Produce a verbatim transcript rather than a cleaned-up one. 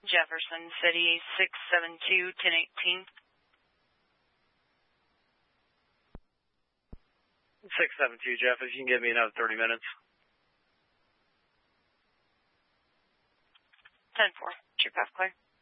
Jefferson City, six seven two, ten eighteen. six seven two, Jeff, if you can give me another thirty minutes. ten four, your path clear.